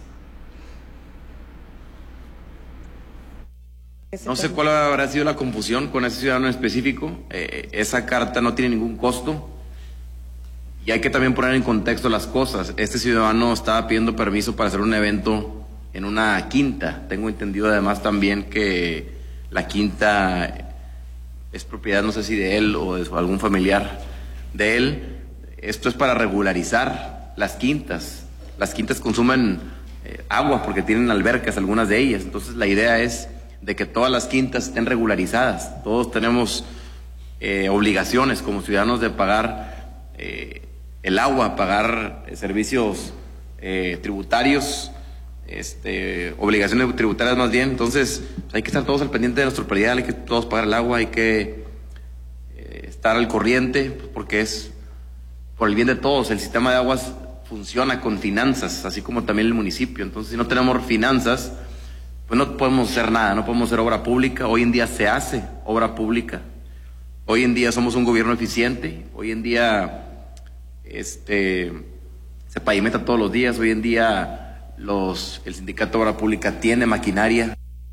No sé cuál habrá sido la confusión con ese ciudadano en específico. Esa carta no tiene ningún costo. Y hay que también poner en contexto las cosas. Este ciudadano estaba pidiendo permiso para hacer un evento en una quinta. Tengo entendido además también que la quinta es propiedad, no sé si de él o de algún familiar de él. Esto es para regularizar las quintas. Las quintas consumen agua porque tienen albercas, algunas de ellas. Entonces la idea es de que todas las quintas estén regularizadas. Todos tenemos obligaciones como ciudadanos de pagar el agua, pagar servicios tributarios, obligaciones tributarias más bien. Entonces hay que estar todos al pendiente de nuestro predial, hay que todos pagar el agua, hay que estar al corriente, porque es por el bien de todos. El sistema de aguas funciona con finanzas, así como también el municipio. Entonces, si no tenemos finanzas, pues no podemos hacer nada, no podemos hacer obra pública. Hoy en día se hace obra pública. Hoy en día somos un gobierno eficiente. Hoy en día se pavimenta todos los días. Hoy en día el sindicato de obra pública tiene maquinaria.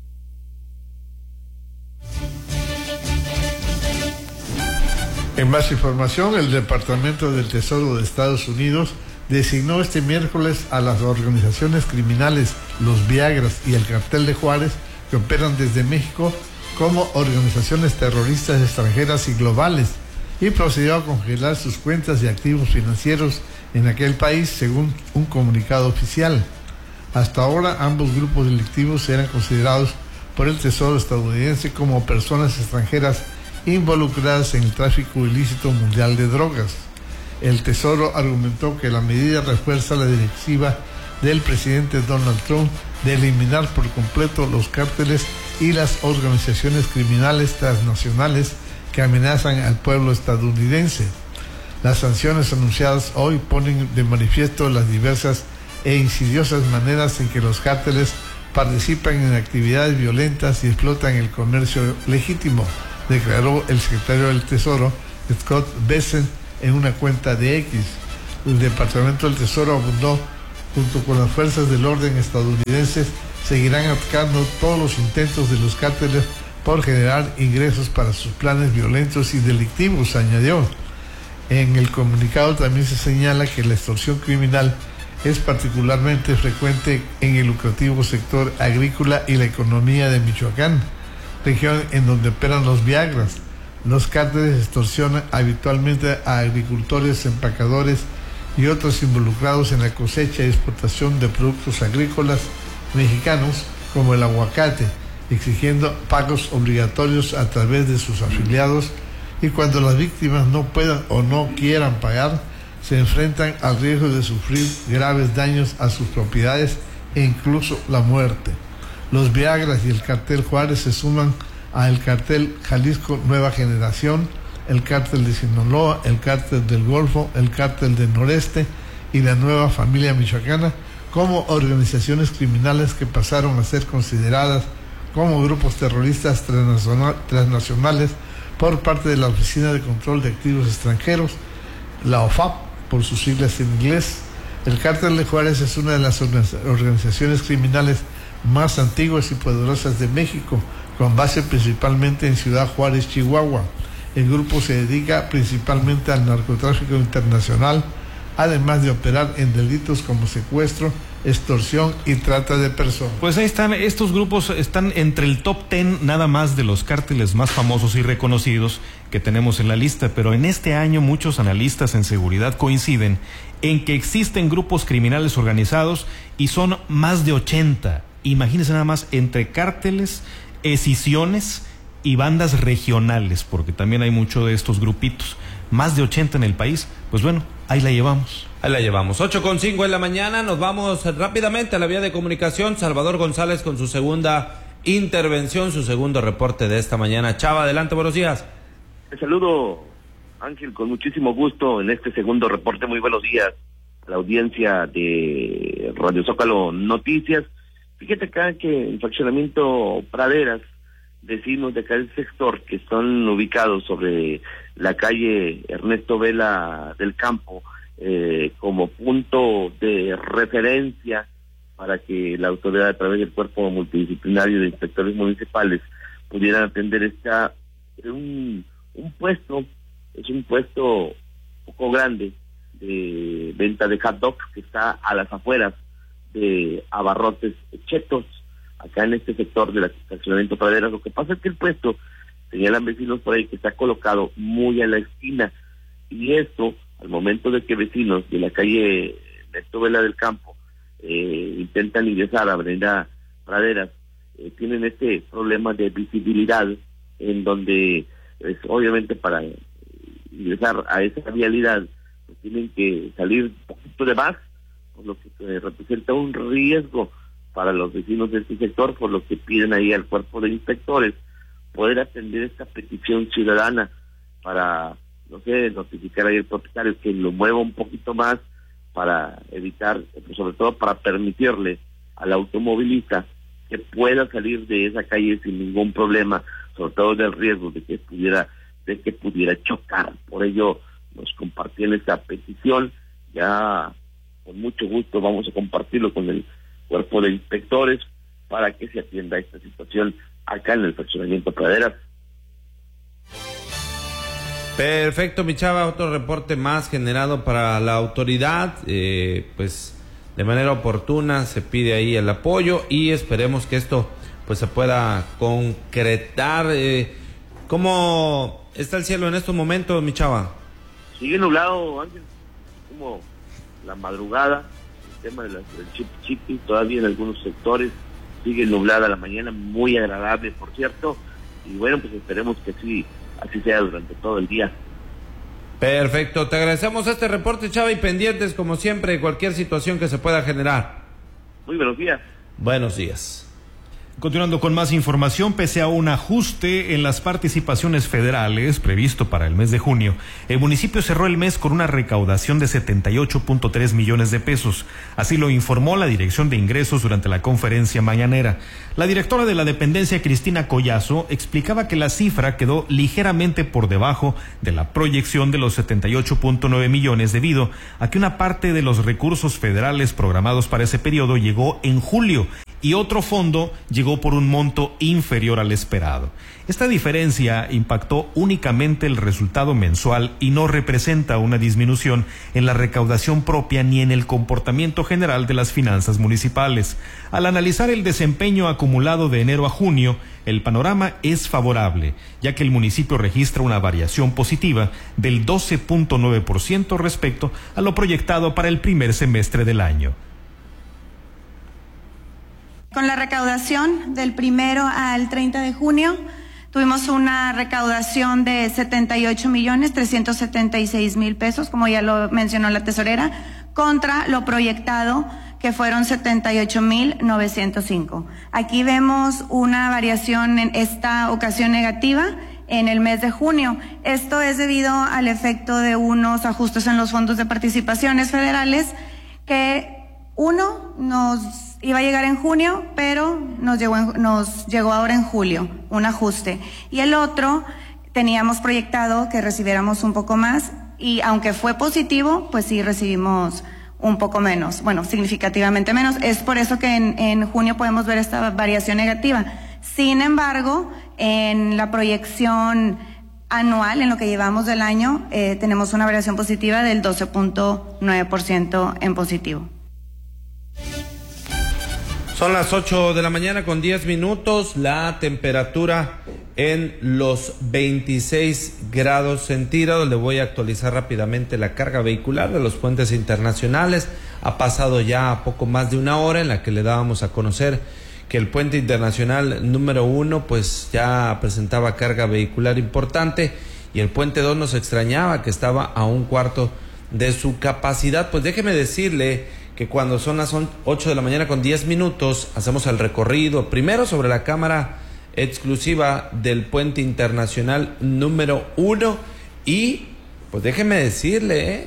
En más información, el Departamento del Tesoro de Estados Unidos designó este miércoles a las organizaciones criminales Los Viagras y el Cartel de Juárez, que operan desde México, como organizaciones terroristas extranjeras y globales, y procedió a congelar sus cuentas y activos financieros en aquel país, según un comunicado oficial. Hasta ahora, ambos grupos delictivos eran considerados por el Tesoro estadounidense como personas extranjeras involucradas en el tráfico ilícito mundial de drogas. El Tesoro argumentó que la medida refuerza la directiva del presidente Donald Trump de eliminar por completo los cárteles y las organizaciones criminales transnacionales que amenazan al pueblo estadounidense. Las sanciones anunciadas hoy ponen de manifiesto las diversas e insidiosas maneras en que los cárteles participan en actividades violentas y explotan el comercio legítimo, declaró el secretario del Tesoro, Scott Bessent, en una cuenta de X. El Departamento del Tesoro abundó, junto con las fuerzas del orden estadounidenses, seguirán atacando todos los intentos de los cárteles por generar ingresos para sus planes violentos y delictivos, añadió. En el comunicado también se señala que la extorsión criminal es particularmente frecuente en el lucrativo sector agrícola y la economía de Michoacán, región en donde operan los Viagras. Los cárteles extorsionan habitualmente a agricultores, empacadores y otros involucrados en la cosecha y exportación de productos agrícolas mexicanos como el aguacate, exigiendo pagos obligatorios a través de sus afiliados, y cuando las víctimas no puedan o no quieran pagar, se enfrentan al riesgo de sufrir graves daños a sus propiedades e incluso la muerte. Los Viagras y el cartel Juárez se suman al cartel Jalisco Nueva Generación, el cártel de Sinaloa, el cártel del Golfo, el cártel del Noreste y la Nueva Familia Michoacana como organizaciones criminales que pasaron a ser consideradas como grupos terroristas transnacionales por parte de la Oficina de Control de Activos Extranjeros, la OFAP, por sus siglas en inglés. El cártel de Juárez es una de las organizaciones criminales más antiguas y poderosas de México, con base principalmente en Ciudad Juárez, Chihuahua. El grupo se dedica principalmente al narcotráfico internacional, además de operar en delitos como secuestro, extorsión y trata de personas. Pues ahí están, estos grupos están entre el top 10 nada más de los cárteles más famosos y reconocidos que tenemos en la lista, pero en este año muchos analistas en seguridad coinciden en que existen grupos criminales organizados y son más de 80. Imagínense nada más, entre cárteles, escisiones y bandas regionales, porque también hay mucho de estos grupitos, más de 80 en el país. Pues bueno, ahí la llevamos. Ahí la llevamos. 8:05 en la mañana, nos vamos rápidamente a la vía de comunicación. Salvador González con su segunda intervención, su segundo reporte de esta mañana. Chava, adelante, buenos días. Te saludo, Ángel, con muchísimo gusto en este segundo reporte. Muy buenos días a la audiencia de Radio Zócalo Noticias. Fíjate acá que en fraccionamiento Praderas, vecinos de acá del sector que están ubicados sobre la calle Ernesto Vela del Campo, como punto de referencia para que la autoridad, a través del cuerpo multidisciplinario de inspectores municipales, pudieran atender un puesto un poco grande de venta de hot dogs que está a las afueras de Abarrotes Chetos, acá en este sector del estacionamiento Praderas. Lo que pasa es que el puesto, señalan vecinos por ahí, que está colocado muy a la esquina, y esto, al momento de que vecinos de la calle Ernesto Vela del Campo intentan ingresar a Avenida Praderas, tienen este problema de visibilidad, en donde obviamente para ingresar a esa vialidad pues tienen que salir un poquito de más, por lo que representa un riesgo para los vecinos de este sector, por lo que piden ahí al cuerpo de inspectores poder atender esta petición ciudadana para, no sé, notificar ahí al propietario que lo mueva un poquito más para evitar, pues sobre todo para permitirle al automovilista que pueda salir de esa calle sin ningún problema, sobre todo del riesgo de que pudiera chocar. Por ello nos compartían esta petición. Ya con mucho gusto vamos a compartirlo con el cuerpo de inspectores para que se atienda esta situación acá en el fraccionamiento Praderas. Perfecto, mi Chava, otro reporte más generado para la autoridad. Pues de manera oportuna se pide ahí el apoyo y esperemos que esto pues se pueda concretar. ¿Cómo está el cielo en estos momentos, mi Chava? Sigue nublado, Ángel, como la madrugada, el tema del chipi todavía en algunos sectores, sigue nublada la mañana, muy agradable, por cierto, y bueno, pues esperemos que así sea durante todo el día. Perfecto, te agradecemos este reporte, Chava, y pendientes como siempre de cualquier situación que se pueda generar. Muy buenos días. Buenos días. Continuando con más información, pese a un ajuste en las participaciones federales previsto para el mes de junio, el municipio cerró el mes con una recaudación de 78.3 millones de pesos. Así lo informó la Dirección de Ingresos durante la conferencia mañanera. La directora de la dependencia, Cristina Collazo, explicaba que la cifra quedó ligeramente por debajo de la proyección de los 78.9 millones debido a que una parte de los recursos federales programados para ese periodo llegó en julio y otro fondo llegó por un monto inferior al esperado. Esta diferencia impactó únicamente el resultado mensual y no representa una disminución en la recaudación propia ni en el comportamiento general de las finanzas municipales. Al analizar el desempeño acumulado de enero a junio, el panorama es favorable, ya que el municipio registra una variación positiva del 12.9% respecto a lo proyectado para el primer semestre del año. Con la recaudación del 1 al 30 de junio, tuvimos una recaudación de 78.376.000 pesos, como ya lo mencionó la tesorera, contra lo proyectado, que fueron 78.905. Aquí vemos una variación en esta ocasión negativa en el mes de junio. Esto es debido al efecto de unos ajustes en los fondos de participaciones federales que uno nos iba a llegar en junio, pero nos llegó ahora en julio, un ajuste. Y el otro, teníamos proyectado que recibiéramos un poco más, y aunque fue positivo, pues sí recibimos un poco menos, bueno, significativamente menos. Es por eso que en junio podemos ver esta variación negativa. Sin embargo, en la proyección anual, en lo que llevamos del año, tenemos una variación positiva del 12.9% en positivo. Son las 8 de la mañana con 10 minutos, la temperatura en los 26 grados centígrados. Le voy a actualizar rápidamente la carga vehicular de los puentes internacionales. Ha pasado ya poco más de una hora en la que le dábamos a conocer que el puente internacional número 1 pues ya presentaba carga vehicular importante, y el puente 2 nos extrañaba que estaba a un cuarto de su capacidad. Pues déjeme decirle que cuando son las 8 de la mañana con 10 minutos, hacemos el recorrido primero sobre la cámara exclusiva del puente internacional número 1, y pues déjeme decirle,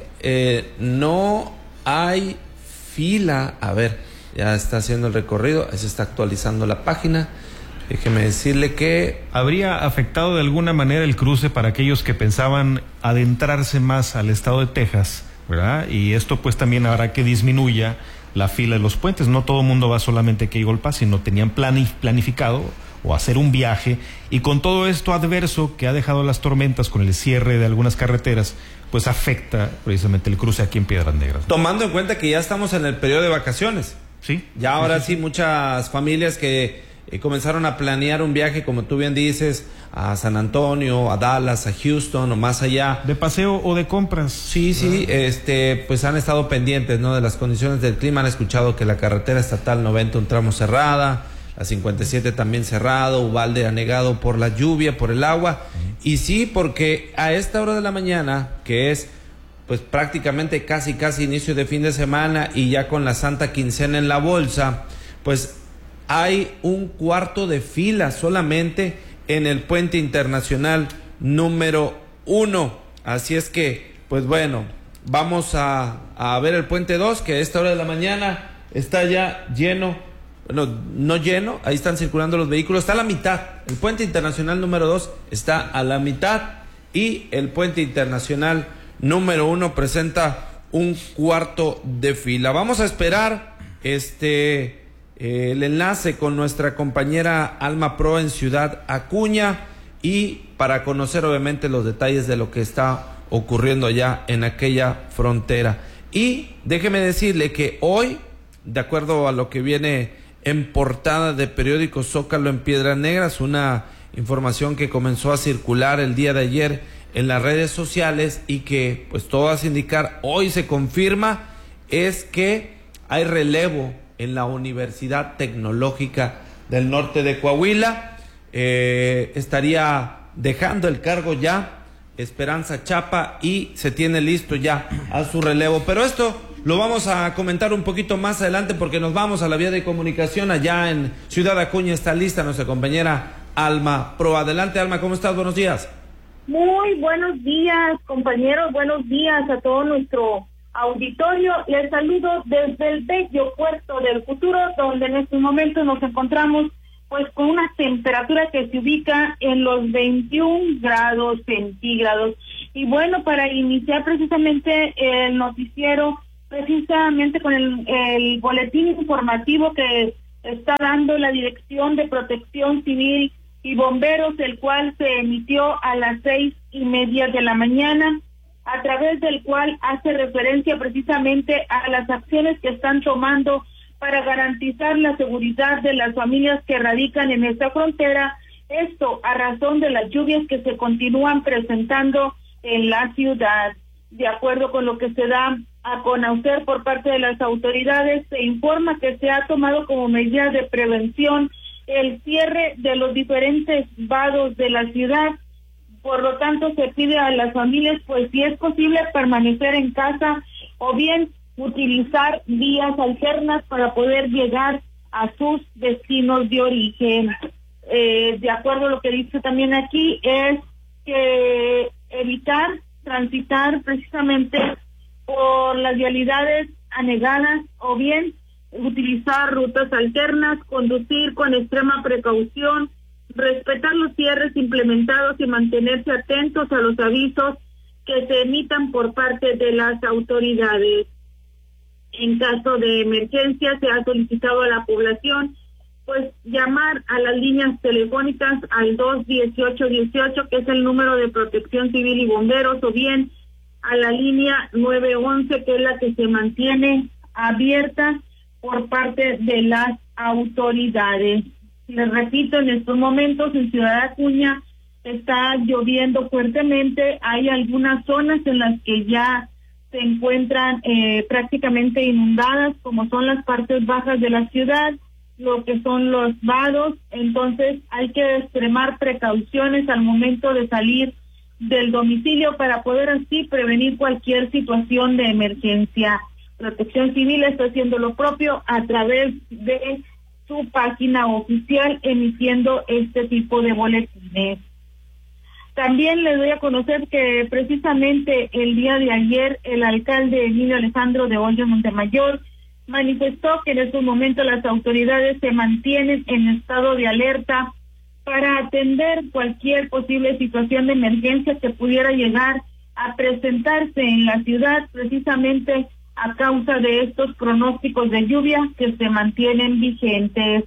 no hay fila. A ver, ya está haciendo el recorrido, se está actualizando la página. Déjeme decirle que habría afectado de alguna manera el cruce para aquellos que pensaban adentrarse más al estado de Texas, ¿verdad? Y esto pues también hará que disminuya la fila de los puentes. No todo el mundo va solamente a Cable Pass, sino tenían planificado o hacer un viaje, y con todo esto adverso que ha dejado las tormentas con el cierre de algunas carreteras, pues afecta precisamente el cruce aquí en Piedras Negras. Tomando en cuenta que ya estamos en el periodo de vacaciones. Sí. Ya ahora sí, muchas familias que comenzaron a planear un viaje, como tú bien dices, a San Antonio, a Dallas, a Houston o más allá. ¿De paseo o de compras? Sí, pues han estado pendientes, ¿no?, de las condiciones del clima. Han escuchado que la carretera estatal 90 un tramo cerrada, la 57 también cerrado, Uvalde anegado por la lluvia, por el agua. Y sí, porque a esta hora de la mañana, que es pues prácticamente casi inicio de fin de semana y ya con la Santa Quincena en la bolsa, pues hay un cuarto de fila solamente en el puente internacional número 1. Así es que, pues bueno, vamos a ver el puente 2, que a esta hora de la mañana está ya lleno. Bueno, no lleno, ahí están circulando los vehículos, está a la mitad. El puente internacional número 2 está a la mitad, y el puente internacional número 1 presenta un cuarto de fila. Vamos a esperar el enlace con nuestra compañera Alma Pro en Ciudad Acuña, y para conocer obviamente los detalles de lo que está ocurriendo allá en aquella frontera. Y déjeme decirle que hoy, de acuerdo a lo que viene en portada de periódico Zócalo en Piedras Negras, una información que comenzó a circular el día de ayer en las redes sociales y que pues todo hace indicar hoy se confirma, es que hay relevo en la Universidad Tecnológica del Norte de Coahuila. Estaría dejando el cargo ya Esperanza Chapa, y se tiene listo ya a su relevo. Pero esto lo vamos a comentar un poquito más adelante porque nos vamos a la vía de comunicación allá en Ciudad Acuña. Está lista nuestra compañera Alma Pro. Adelante, Alma, ¿cómo estás? Buenos días. Muy buenos días, compañeros, buenos días a todo nuestro auditorio. Les saludo desde el bello puerto del Futuro, donde en estos momentos nos encontramos pues con una temperatura que se ubica en los 21 grados centígrados. Y bueno, para iniciar precisamente el noticiero, precisamente con el boletín informativo que está dando la Dirección de Protección Civil y Bomberos, el cual se emitió a las 6:30 de la mañana, a través del cual hace referencia precisamente a las acciones que están tomando para garantizar la seguridad de las familias que radican en esta frontera, esto a razón de las lluvias que se continúan presentando en la ciudad. De acuerdo con lo que se da a conocer por parte de las autoridades, se informa que se ha tomado como medida de prevención el cierre de los diferentes vados de la ciudad. Por lo tanto, se pide a las familias, pues si es posible, permanecer en casa o bien utilizar vías alternas para poder llegar a sus destinos de origen. De acuerdo a lo que dice también aquí, es que evitar transitar precisamente por las vialidades anegadas o bien utilizar rutas alternas, conducir con extrema precaución, respetar los cierres implementados y mantenerse atentos a los avisos que se emitan por parte de las autoridades. En caso de emergencia, se ha solicitado a la población pues llamar a las líneas telefónicas al 21818, que es el número de Protección Civil y Bomberos, o bien a la línea 911, que es la que se mantiene abierta por parte de las autoridades. Les repito, en estos momentos en Ciudad Acuña está lloviendo fuertemente. Hay algunas zonas en las que ya se encuentran prácticamente inundadas, como son las partes bajas de la ciudad, lo que son los vados. Entonces hay que extremar precauciones al momento de salir del domicilio para poder así prevenir cualquier situación de emergencia. Protección Civil está haciendo lo propio a través de su página oficial, emitiendo este tipo de boletines. También les doy a conocer que precisamente el día de ayer el alcalde Emilio Alejandro de Hoyos Montemayor manifestó que en estos momentos las autoridades se mantienen en estado de alerta para atender cualquier posible situación de emergencia que pudiera llegar a presentarse en la ciudad, precisamente a causa de estos pronósticos de lluvia que se mantienen vigentes.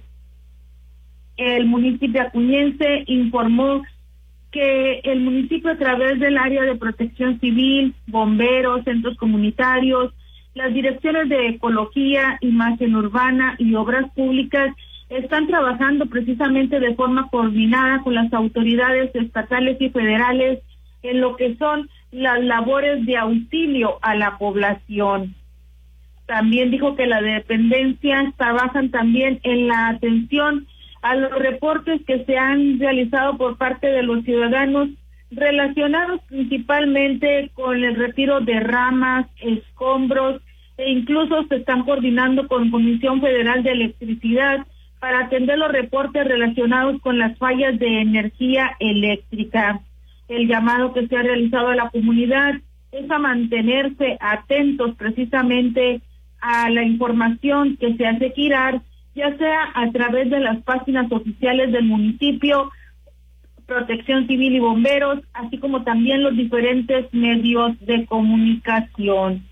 El municipio acuñense informó que el municipio, a través del área de Protección Civil, bomberos, centros comunitarios, las direcciones de ecología, imagen urbana y obras públicas, están trabajando precisamente de forma coordinada con las autoridades estatales y federales en lo que son las labores de auxilio a la población. También dijo que las dependencias trabajan también en la atención a los reportes que se han realizado por parte de los ciudadanos relacionados principalmente con el retiro de ramas, escombros, e incluso se están coordinando con Comisión Federal de Electricidad para atender los reportes relacionados con las fallas de energía eléctrica. El llamado que se ha realizado a la comunidad es a mantenerse atentos precisamente a la información que se hace girar, ya sea a través de las páginas oficiales del municipio, Protección Civil y Bomberos, así como también los diferentes medios de comunicación.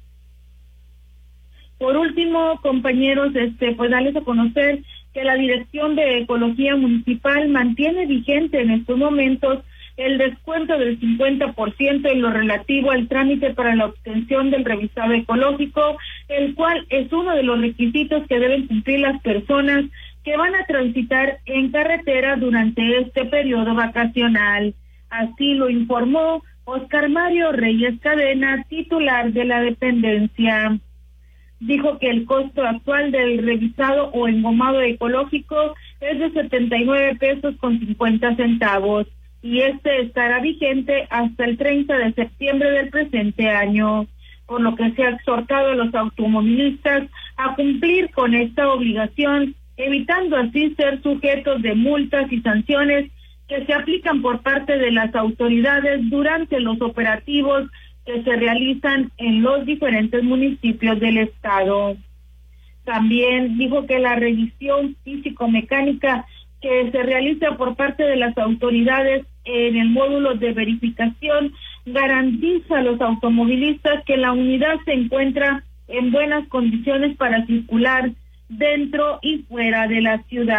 Por último, compañeros, pues darles a conocer que la Dirección de Ecología Municipal mantiene vigente en estos momentos el descuento del 50% en lo relativo al trámite para la obtención del revisado ecológico, el cual es uno de los requisitos que deben cumplir las personas que van a transitar en carretera durante este periodo vacacional. Así lo informó Oscar Mario Reyes Cadena, titular de la dependencia. Dijo que el costo actual del revisado o engomado ecológico es de 79 pesos con 50 centavos y este estará vigente hasta el 30 de septiembre del presente año. por lo que se ha exhortado a los automovilistas a cumplir con esta obligación, evitando así ser sujetos de multas y sanciones que se aplican por parte de las autoridades durante los operativos que se realizan en los diferentes municipios del estado. También dijo que la revisión físico-mecánica que se realiza por parte de las autoridades en el módulo de verificación garantiza a los automovilistas que la unidad se encuentra en buenas condiciones para circular dentro y fuera de la ciudad.